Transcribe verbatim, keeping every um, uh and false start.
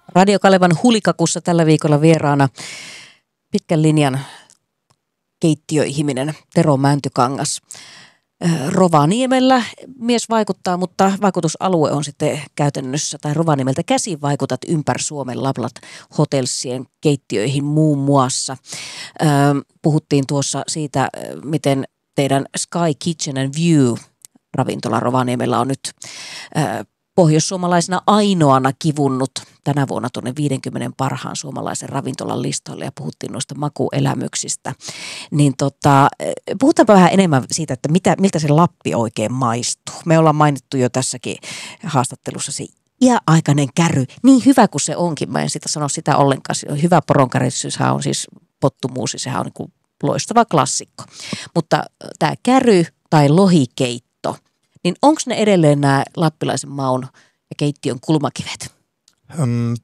Radio Kalevan Hulikakussa tällä viikolla vieraana pitkän linjan keittiöihminen Tero Mäntykangas. Rovaniemellä mies vaikuttaa, mutta vaikutusalue on sitten käytännössä, tai Rovaniemeltä käsin vaikutat ympäri Suomen Laplat Hotelsien keittiöihin muun muassa. Puhuttiin tuossa siitä, miten teidän Sky Kitchen and View ravintola Rovaniemellä on nyt pohjoissuomalaisena ainoana kivunnut tänä vuonna tuonne viidenkymmenen parhaan suomalaisen ravintolan listoille ja puhuttiin noista makuelämyksistä. Niin tota, puhutaanpa vähän enemmän siitä, että mitä, miltä se Lappi oikein maistuu. Me ollaan mainittu jo tässäkin haastattelussa se iäaikainen käry. Niin hyvä kuin se onkin, mä en sitä sano sitä ollenkaan. Hyvä poronkärissyys on siis pottumuusi, sehän on niin kuin loistava klassikko. Mutta tämä käry tai lohikeitto, niin onko ne edelleen nämä lappilaisen maun ja keittiön kulmakivet? Öm,